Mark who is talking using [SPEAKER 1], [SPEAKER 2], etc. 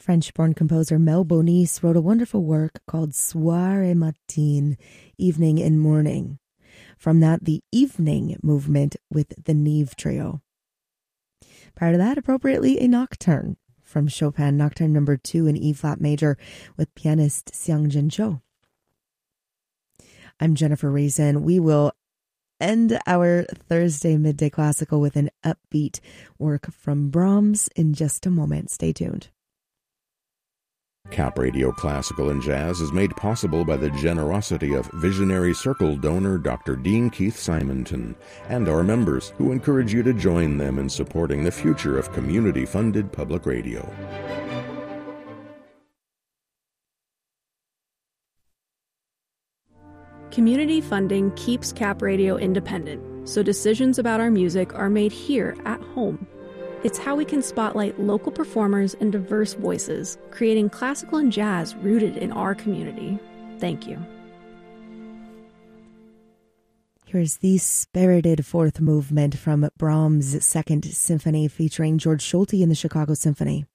[SPEAKER 1] French-born composer Mel Bonis wrote a wonderful work called Soir et Matin, Evening and Morning. From that, the Evening Movement with the Neve Trio. Prior to that, appropriately, a Nocturne from Chopin, Nocturne number 2 in E-flat major with pianist Xiangjin Zhou. I'm Jennifer Raisin. We will end our Thursday Midday Classical with an upbeat work from Brahms in just a moment. Stay tuned.
[SPEAKER 2] Cap Radio Classical and Jazz is made possible by the generosity of visionary Circle donor Dr. Dean Keith Simonton and our members, who encourage you to join them in supporting the future of community-funded public radio.
[SPEAKER 3] Community funding keeps Cap Radio independent, so decisions about our music are made here at home. It's how we can spotlight local performers and diverse voices, creating classical and jazz rooted in our community. Thank you.
[SPEAKER 1] Here's the spirited fourth movement from Brahms' Second Symphony featuring George Solti and the Chicago Symphony.